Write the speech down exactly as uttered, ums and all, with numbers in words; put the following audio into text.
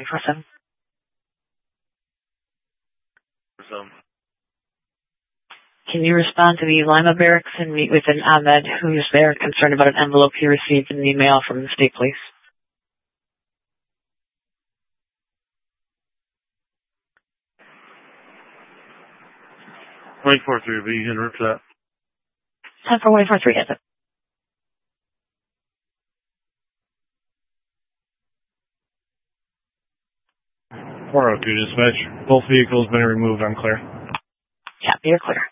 four seven. So, can you respond to the Lima Barracks and meet with an Ahmed who's there concerned about an envelope he received in the mail from the state police? one four three, will you interrupt that? ten four one four three, yes. four oh two dispatch. Both vehicles been removed. I'm clear. Yeah, you're clear.